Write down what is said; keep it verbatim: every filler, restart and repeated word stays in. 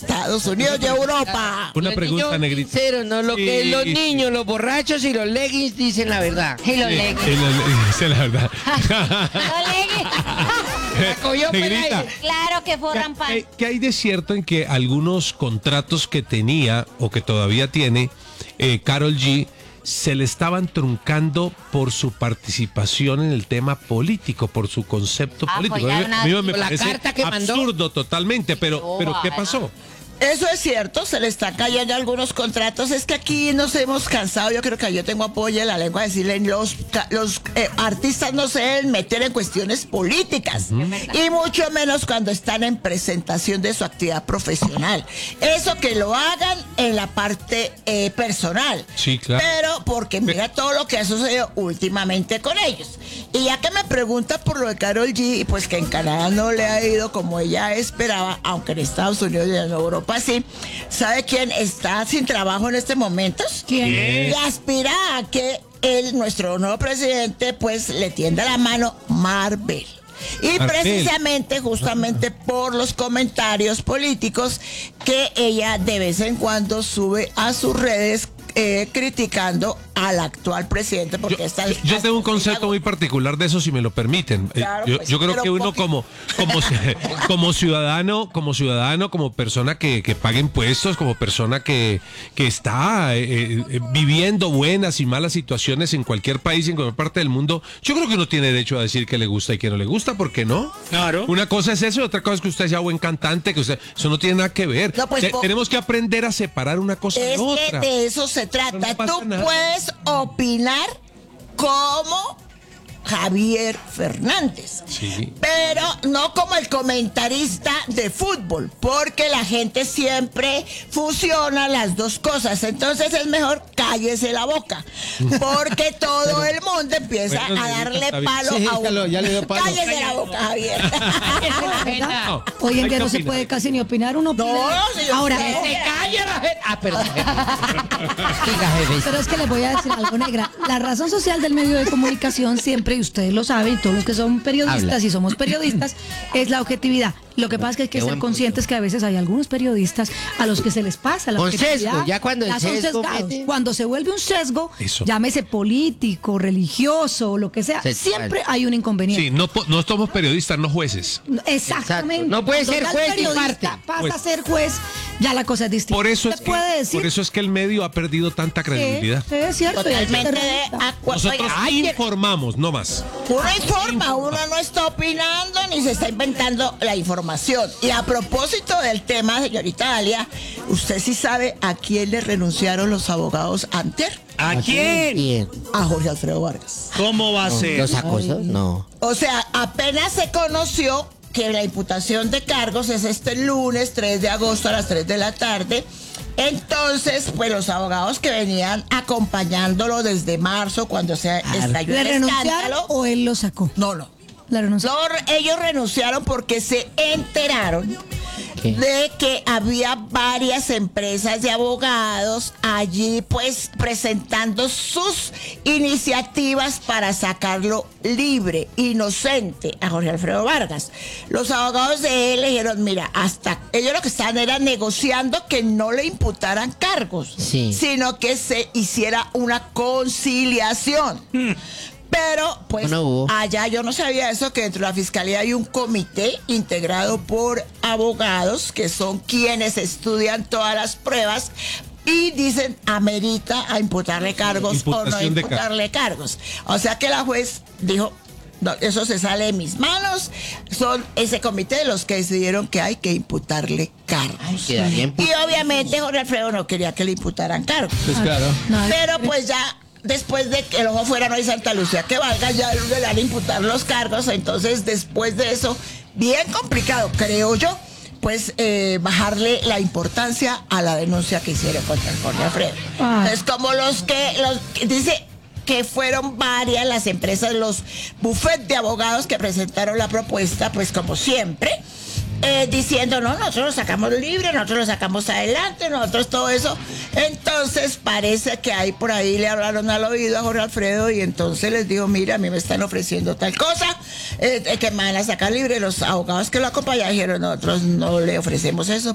Estados Unidos de Europa. Una pregunta, negrita. Sincero, ¿no? Lo que Sí. los niños, los borrachos y los leggings dicen la verdad. Y los Sí, leggings. sí, la- esa es la verdad. Los leggings. Cogió por Negrita, ahí. Claro que forran pan. ¿qué, qué hay de cierto en que algunos contratos que tenía o que todavía tiene eh, Karol G se le estaban truncando por su participación en el tema político, por su concepto Ah, político? pues ya A mí- una- a mí me la parece carta que mandó. absurdo totalmente, pero, No, pero ¿qué ah, pasó? Eso es cierto, se le están cayendo algunos contratos. Es que aquí nos hemos cansado, yo creo que yo tengo apoyo en la lengua de decirle, los, ca- los eh, artistas no se deben meter en cuestiones políticas. Y mucho menos cuando están en presentación de su actividad profesional. Eso que lo hagan en la parte eh, personal. Sí, claro. Pero porque mira todo lo que ha sucedido últimamente con ellos. Y ya que me pregunta por lo de Karol G, pues que en Canadá no le ha ido como ella esperaba, aunque en Estados Unidos y en Europa sí. ¿Sabe quién está sin trabajo en este momento? ¿Quién? Y aspira a que él, nuestro nuevo presidente, pues le tienda la mano Marvel. Y Marvel. precisamente, justamente por los comentarios políticos que ella de vez en cuando sube a sus redes eh, criticando al actual presidente, porque Yo, está... yo- yo tengo un concepto muy particular de eso, si me lo permiten. Eh, Claro, yo, pues, yo creo pero que uno poquito. como, como, ci- como ciudadano, como ciudadano, como persona que, que paga impuestos, como persona que, que está eh, eh, viviendo buenas y malas situaciones en cualquier país, en cualquier parte del mundo, yo creo que uno tiene derecho a decir que le gusta y que no le gusta, ¿por qué no? Claro. Una cosa es eso, y otra cosa es que usted sea buen cantante, que usted, eso no tiene nada que ver. No, pues, Te- po- tenemos que aprender a separar una cosa de Es que otra. de eso se trata. No pasa Tú nada. puedes opinar como Javier Fernández. Sí. Pero no como el comentarista de fútbol, porque la gente siempre fusiona las dos cosas. Entonces es mejor cállese la boca, porque todo el mundo empieza Bueno, a Negrita, darle está bien. palo Sí, a ya uno. lo- ya le dio palo. Cállese la boca, Javier. ¿Verdad? No, Hoy en hay día que no se opinar. puede casi ni opinar, uno opina. No, sí, yo Ahora, sé. ¡Se calla la gente! Ah, perdón. Diga, jefe. pero es que les voy a decir algo, negra. La razón social del medio de comunicación siempre, y ustedes lo saben, todos los que son periodistas Habla. y somos periodistas, es la objetividad. Lo que pasa es que hay que Qué ser buen conscientes que a veces hay algunos periodistas a los que se les pasa la Con objetividad. sesgo, ya cuando el Ya son sesgo sesgados. mete- Cuando se vuelve un sesgo, Eso. llámese político, religioso, lo que sea, Sexual. siempre hay un inconveniente. Sí, no, po- no somos periodistas, no jueces. Exactamente. Exacto. No puede Cuando ser ya el juez y periodista parte. pasa Pues- a ser juez, ya la cosa es distinta. Por eso, es ¿Usted que, puede decir? por eso es que el medio ha perdido tanta credibilidad. Sí, es cierto. y hay que Totalmente ser de realista. acuerdo. Nosotros Oiga, informamos, no más. Uno informa, uno no está opinando ni se está inventando la información. Y a propósito del tema, señorita Dalia, ¿usted sí sabe a quién le renunciaron los abogados anterior? ¿A quién? Bien. A Jorge Alfredo Vargas. ¿Cómo va a ser? ¿Los acosos? No. O sea, apenas se conoció que la imputación de cargos es este lunes tres de agosto a las tres de la tarde. Entonces, pues los abogados que venían acompañándolo desde marzo, cuando se estalló ¿Le el renunciaron escándalo. o él lo sacó? No, no. Le renunció. No, ellos renunciaron porque se enteraron ¿Qué? de que había varias empresas de abogados allí pues presentando sus iniciativas para sacarlo libre, inocente a Jorge Alfredo Vargas. Los abogados de él le dijeron, mira, hasta ellos lo que estaban era negociando que no le imputaran cargos, Sí. sino que se hiciera una conciliación. Pero, pues, No hubo. allá yo no sabía eso, que dentro de la fiscalía hay un comité integrado por abogados que son quienes estudian todas las pruebas y dicen amerita a imputarle cargos o no Imputación de imputarle cargos. O sea que la juez dijo, no, eso se sale de mis manos, son ese comité los que decidieron que hay que imputarle cargos. Quedaría en pu- Y obviamente Jorge Alfredo no quería que le imputaran cargos. Pues claro. No, es- Pero pues ya después de que el ojo fuera no hay Santa Lucía que valga, ya le dan a imputar los cargos. Entonces después de eso, bien complicado, creo yo, pues eh, bajarle la importancia a la denuncia que hicieron contra Jorge Alfredo. Ah. Es como los que, los que dice que fueron varias las empresas, los bufetes de abogados que presentaron la propuesta, pues como siempre, eh, diciendo, no, nosotros lo sacamos libre, nosotros lo sacamos adelante, nosotros todo eso. Entonces parece que ahí por ahí le hablaron al oído a Jorge Alfredo y entonces les dijo, mira, a mí me están ofreciendo tal cosa, eh, eh, que me van a sacar libre. Los abogados que lo acompañaron dijeron, nosotros no le ofrecemos eso